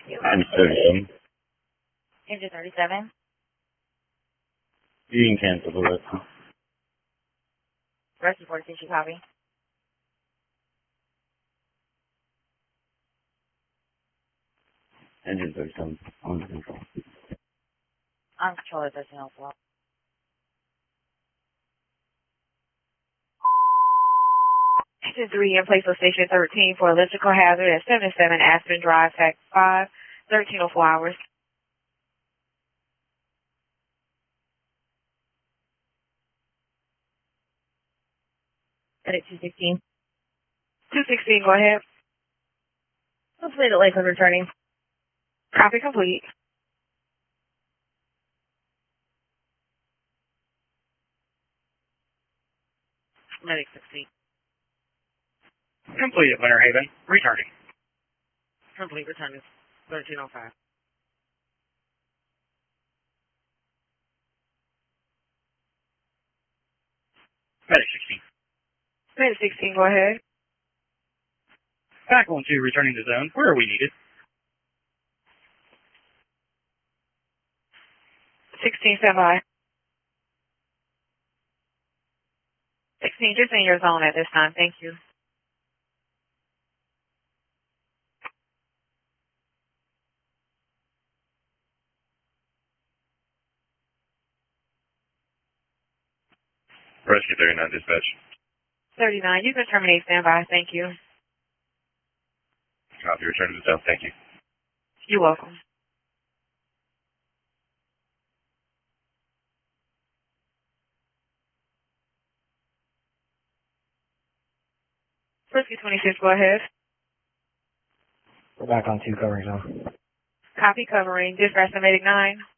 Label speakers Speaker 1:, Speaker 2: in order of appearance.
Speaker 1: Engine 37.
Speaker 2: Engine 37.
Speaker 1: You can cancel the rest.
Speaker 2: Rest report, did you copy?
Speaker 1: Engine 37. Under control.
Speaker 2: On control at 1304. Engine 3 in place of station 13 for electrical hazard at 77 Aspen Drive, Tax 5, 1304 hours. At 216. 216, go ahead. Completed Lakeland returning. Copy complete. Medic 16.
Speaker 3: Complete at Winter Haven. Returning.
Speaker 2: Complete returning. 1305.
Speaker 3: Medic 16.
Speaker 2: Medic 16, go ahead.
Speaker 3: Back on to returning to zone. Where are we needed?
Speaker 2: 16, stand by. 16, just in your zone at this time. Thank you.
Speaker 1: Rescue 39 dispatch.
Speaker 2: 39, you can terminate standby. Thank you.
Speaker 1: Copy, return to the zone. Thank you.
Speaker 2: You're welcome. Rescue 26, go ahead.
Speaker 4: We're back on 2 covering zone.
Speaker 2: Copy covering. Dispatch to Medic 9.